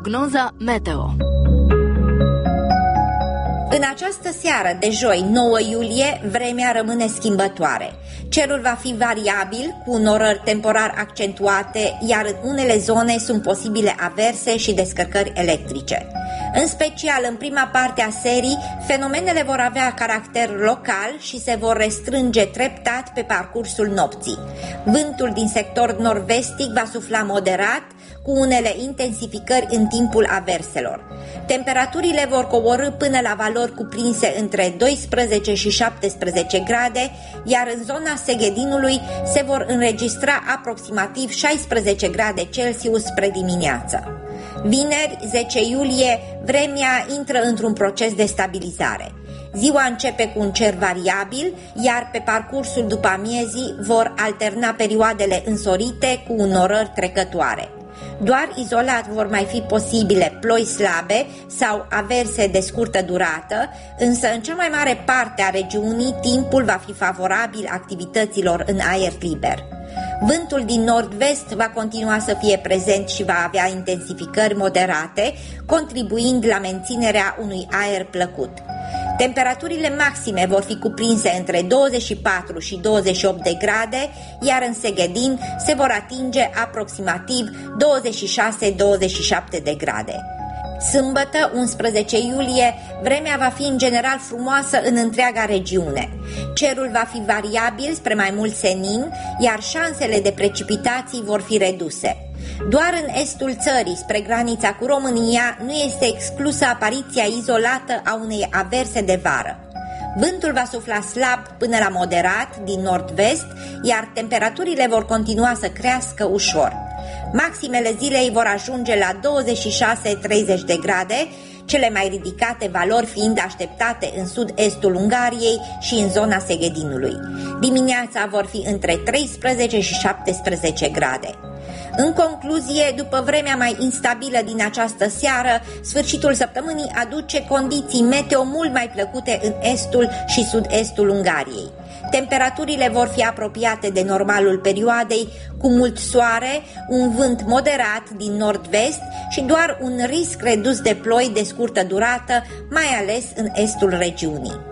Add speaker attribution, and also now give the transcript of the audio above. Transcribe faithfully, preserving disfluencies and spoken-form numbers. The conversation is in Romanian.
Speaker 1: Prognoza meteo.
Speaker 2: În această seară de joi, nouă iulie, vremea rămâne schimbătoare. Cerul va fi variabil, cu norări temporar accentuate, iar în unele zone sunt posibile averse și descărcări electrice. În special, în prima parte a serii, fenomenele vor avea caracter local și se vor restrânge treptat pe parcursul nopții. Vântul din sector nord-vestic va sufla moderat, cu unele intensificări în timpul averselor. Temperaturile vor coborî până la valori cuprinse între doisprezece și șaptesprezece grade, iar în zona Seghedinului se vor înregistra aproximativ șaisprezece grade Celsius spre dimineață. Vineri, zece iulie, vremea intră într-un proces de stabilizare. Ziua începe cu un cer variabil, iar pe parcursul după amiezii vor alterna perioadele însorite cu norări trecătoare. Doar izolat vor mai fi posibile ploi slabe sau averse de scurtă durată, însă în cea mai mare parte a regiunii timpul va fi favorabil activităților în aer liber. Vântul din nord-vest va continua să fie prezent și va avea intensificări moderate, contribuind la menținerea unui aer plăcut. Temperaturile maxime vor fi cuprinse între douăzeci și patru și douăzeci și opt de grade, iar în Seghedin se vor atinge aproximativ douăzeci și șase - douăzeci și șapte de grade. Sâmbătă, unsprezece iulie, vremea va fi în general frumoasă în întreaga regiune. Cerul va fi variabil spre mai mult senin, iar șansele de precipitații vor fi reduse. Doar în estul țării, spre granița cu România, nu este exclusă apariția izolată a unei averse de vară. Vântul va sufla slab până la moderat din nord-vest, iar temperaturile vor continua să crească ușor. Maximele zilei vor ajunge la douăzeci și șase - treizeci de grade, cele mai ridicate valori fiind așteptate în sud-estul Ungariei și în zona Seghedinului. Dimineața vor fi între treisprezece și șaptesprezece grade. În concluzie, după vremea mai instabilă din această seară, sfârșitul săptămânii aduce condiții meteo mult mai plăcute în estul și sud-estul Ungariei. Temperaturile vor fi apropiate de normalul perioadei, cu mult soare, un vânt moderat din nord-vest și doar un risc redus de ploi de scurtă durată, mai ales în estul regiunii.